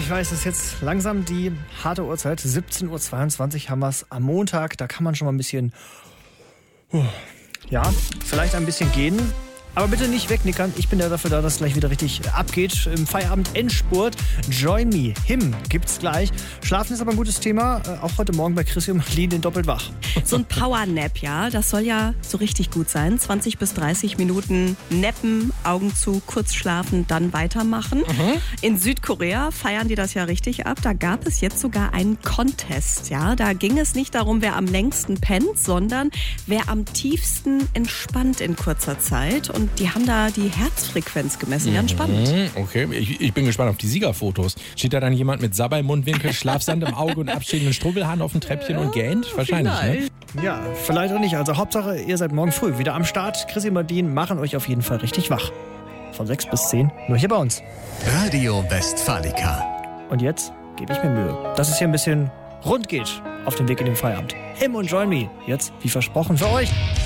ich weiß, es ist jetzt langsam die harte Uhrzeit. 17.22 Uhr haben wir es am Montag. Da kann man schon mal ein bisschen, vielleicht ein bisschen gehen. Aber bitte nicht wegnickern. Ich bin ja dafür da, dass es gleich wieder richtig abgeht. Im Feierabend-Endspurt. Join Me. Him gibt's gleich. Schlafen ist aber ein gutes Thema. Auch heute Morgen bei Chrissy und Marlene doppelt wach. So ein Powernap, ja. Das soll ja so richtig gut sein. 20 bis 30 Minuten nappen, Augen zu, kurz schlafen, dann weitermachen. In Südkorea feiern die das ja richtig ab. Da gab es jetzt sogar einen Contest, ja. Da ging es nicht darum, wer am längsten pennt, sondern wer am tiefsten entspannt in kurzer Zeit. Und die haben da die Herzfrequenz gemessen. Ganz spannend. Okay, ich bin gespannt auf die Siegerfotos. Steht da dann jemand mit Sabber im Mundwinkel, Schlafsand im Auge und abstehenden Strubbelhahn auf dem Treppchen und gähnt? Wahrscheinlich, ne? Ja, vielleicht auch nicht. Also Hauptsache, ihr seid morgen früh wieder am Start. Chrissy und Marlene machen euch auf jeden Fall richtig wach. Von 6 bis 10, nur hier bei uns. Radio Westfalica. Und jetzt gebe ich mir Mühe, dass es hier ein bisschen rund geht auf dem Weg in den Feierabend. Him und Join Me. Jetzt, wie versprochen, für euch.